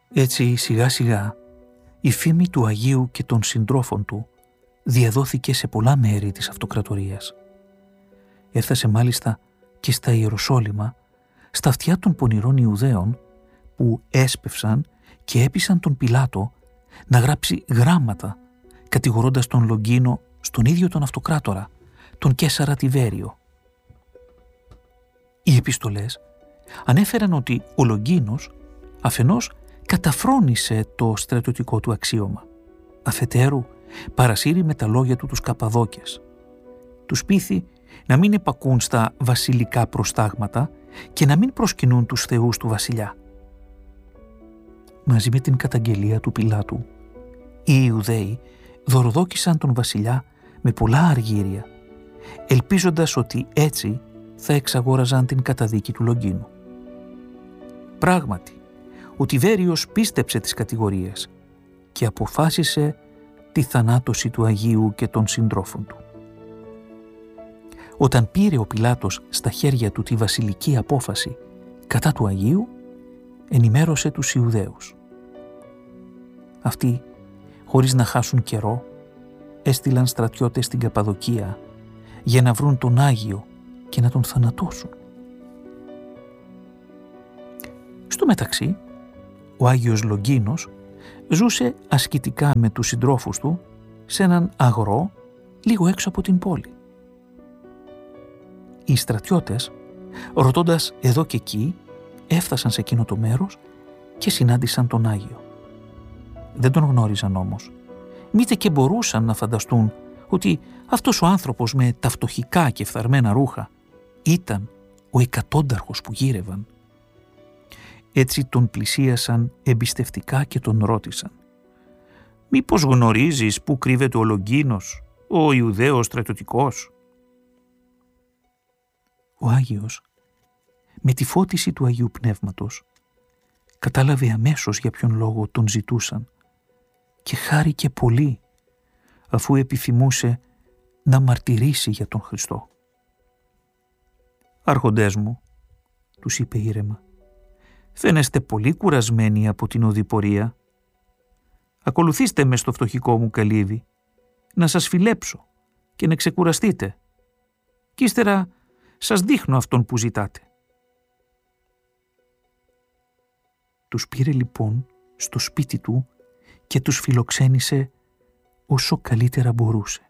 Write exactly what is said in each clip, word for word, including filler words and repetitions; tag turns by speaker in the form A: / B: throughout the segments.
A: Έτσι σιγά σιγά η φήμη του Αγίου και των συντρόφων του διαδόθηκε σε πολλά μέρη της αυτοκρατορίας. Έφτασε μάλιστα και στα Ιεροσόλυμα, στα αυτιά των πονηρών Ιουδαίων, που έσπευσαν και έπεισαν τον Πιλάτο να γράψει γράμματα κατηγορώντας τον Λογκίνο στον ίδιο τον αυτοκράτορα, τον Καίσαρα Τιβέριο. Οι επιστολές ανέφεραν ότι ο Λογκίνος αφενός καταφρόνησε το στρατιωτικό του αξίωμα, αφετέρου παρασύρει με τα λόγια του τους Καπαδόκες. Τους πείθει να μην επακούν στα βασιλικά προστάγματα και να μην προσκυνούν τους θεούς του βασιλιά. Μαζί με την καταγγελία του Πιλάτου, οι Ιουδαίοι δωροδόκησαν τον βασιλιά με πολλά αργύρια, ελπίζοντας ότι έτσι θα εξαγόραζαν την καταδίκη του Λογκίνου. Πράγματι, ο Τιβέριος πίστεψε τις κατηγορίες και αποφάσισε τη θανάτωση του Αγίου και των συντρόφων του. Όταν πήρε ο Πιλάτος στα χέρια του τη βασιλική απόφαση κατά του Αγίου, ενημέρωσε τους Ιουδαίους. Αυτοί, χωρίς να χάσουν καιρό, έστειλαν στρατιώτες στην Καπαδοκία για να βρουν τον Άγιο και να τον θανατώσουν. Στο μεταξύ, ο Άγιος Λογκίνος ζούσε ασκητικά με τους συντρόφους του σε έναν αγρό λίγο έξω από την πόλη. Οι στρατιώτες, ρωτώντας εδώ και εκεί, έφτασαν σε εκείνο το μέρος και συνάντησαν τον Άγιο. Δεν τον γνώριζαν όμως, μήτε και μπορούσαν να φανταστούν ότι αυτός ο άνθρωπος με τα φτωχικά και φθαρμένα ρούχα ήταν ο εκατόνταρχος που γύρευαν. Έτσι τον πλησίασαν εμπιστευτικά και τον ρώτησαν: «Μήπως γνωρίζεις πού κρύβεται ο Λογκίνος, ο Ιουδαίος στρατιωτικός?» Ο Άγιος, με τη φώτιση του Αγίου Πνεύματος, κατάλαβε αμέσως για ποιον λόγο τον ζητούσαν και χάρηκε πολύ, αφού επιθυμούσε να μαρτυρήσει για τον Χριστό. «Άρχοντές μου», τους είπε ήρεμα, «φαίνεστε πολύ κουρασμένοι από την οδηπορία. Ακολουθήστε με στο φτωχικό μου καλύβι, να σας φιλέψω και να ξεκουραστείτε. Κι ύστερα σας δείχνω αυτόν που ζητάτε». Τους πήρε λοιπόν στο σπίτι του και τους φιλοξένησε όσο καλύτερα μπορούσε.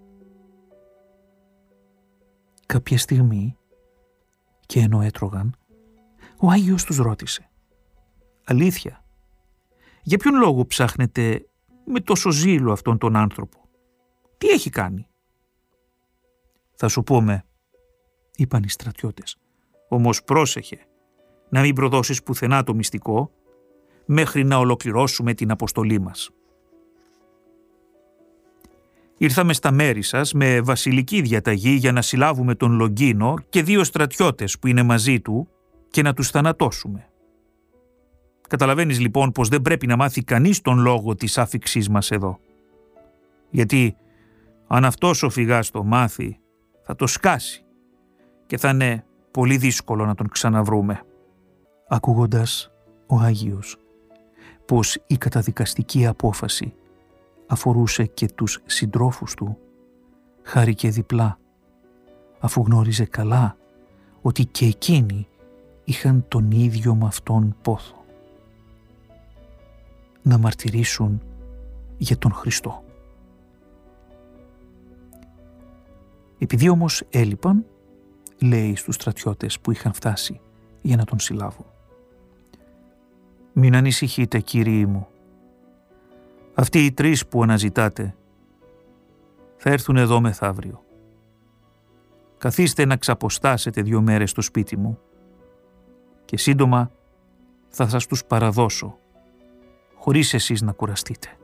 A: Κάποια στιγμή, και ενώ έτρωγαν, ο Άγιος τους ρώτησε: «Αλήθεια, για ποιον λόγο ψάχνετε με τόσο ζήλο αυτόν τον άνθρωπο? Τι έχει κάνει?» «Θα σου πούμε», είπαν οι στρατιώτες, «όμως πρόσεχε να μην προδώσεις πουθενά το μυστικό μέχρι να ολοκληρώσουμε την αποστολή μας. Ήρθαμε στα μέρη σας με βασιλική διαταγή για να συλλάβουμε τον Λογκίνο και δύο στρατιώτες που είναι μαζί του και να τους θανατώσουμε. Καταλαβαίνεις λοιπόν πως δεν πρέπει να μάθει κανείς τον λόγο της άφιξής μας εδώ. Γιατί αν αυτός ο φυγάς το μάθει, θα το σκάσει και θα είναι πολύ δύσκολο να τον ξαναβρούμε». Ακούγοντας ο Άγιος πως η καταδικαστική απόφαση αφορούσε και τους συντρόφους του, χάρηκε διπλά, αφού γνώριζε καλά ότι και εκείνοι είχαν τον ίδιο με αυτόν πόθο: να μαρτυρήσουν για τον Χριστό. Επειδή όμως έλειπαν, λέει στους στρατιώτες που είχαν φτάσει για να τον συλλάβουν: «Μην ανησυχείτε, κύριοι μου. Αυτοί οι τρεις που αναζητάτε θα έρθουν εδώ μεθαύριο. Καθίστε να ξαποστάσετε δύο μέρες στο σπίτι μου και σύντομα θα σας τους παραδώσω, χωρίς εσείς να κουραστείτε».